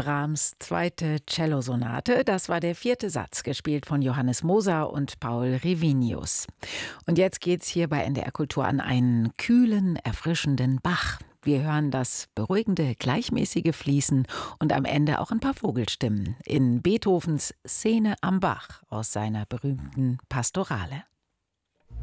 Brahms' zweite Cellosonate. Das war der vierte Satz, gespielt von Johannes Moser und Paul Rivinius. Und jetzt geht's hier bei NDR Kultur an einen kühlen, erfrischenden Bach. Wir hören das beruhigende, gleichmäßige Fließen und am Ende auch ein paar Vogelstimmen in Beethovens Szene am Bach aus seiner berühmten Pastorale.